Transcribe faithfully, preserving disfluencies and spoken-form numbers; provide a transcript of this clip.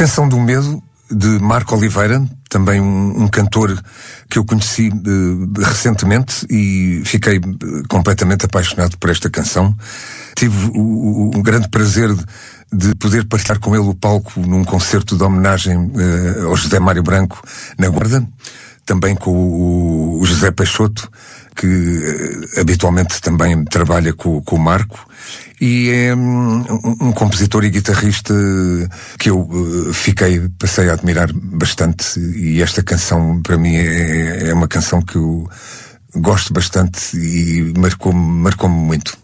Canção do Medo, de Marco Oliveira, também um, um cantor que eu conheci uh, recentemente e fiquei uh, completamente apaixonado por esta canção. Tive o, o, o grande prazer de, de poder partilhar com ele o palco num concerto de homenagem uh, ao José Mário Branco na Guarda, também com o, o José Peixoto, que uh, habitualmente também trabalha com, com o Marco. E é um, um compositor e guitarrista que eu uh, fiquei, passei a admirar bastante, e esta canção para mim é, é uma canção que eu gosto bastante e marcou-me, marcou-me muito.